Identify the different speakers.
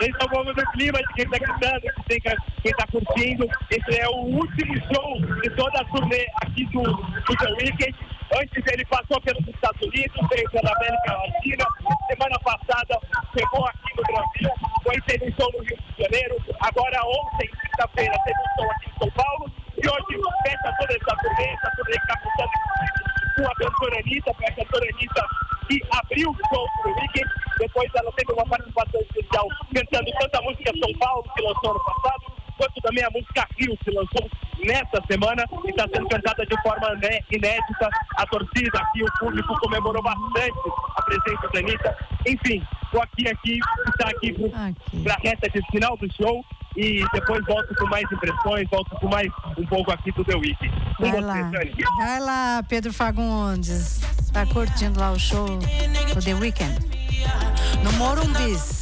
Speaker 1: Vocês estão falando do clima, de quem está gritando, quem está curtindo. Esse é o último show de toda a turnê aqui do The Weeknd. Antes ele passou pelos Estados Unidos, veio pela América Latina. Semana passada chegou aqui no Brasil, foi teve um show no Rio de Janeiro. Agora ontem, quinta-feira, teve um show aqui em São Paulo. E hoje fecha toda essa turnê que está contando com a cantora Anitta, foi a cantora Anitta que abriu o show do Weeknd. Depois ela teve uma participação especial cantando tanto a música São Paulo, que lançou ano passado, quanto também a música Rio, que lançou nesta semana e está sendo cantada de forma inédita. A torcida aqui, o público comemorou bastante a presença da Anitta. Enfim, estou aqui, está aqui para a reta de final do show e depois volto com mais impressões, volto com mais um pouco aqui do The Weeknd.
Speaker 2: Vai lá, Pedro Fagundes, tá curtindo lá o show do The Weeknd no Morumbi.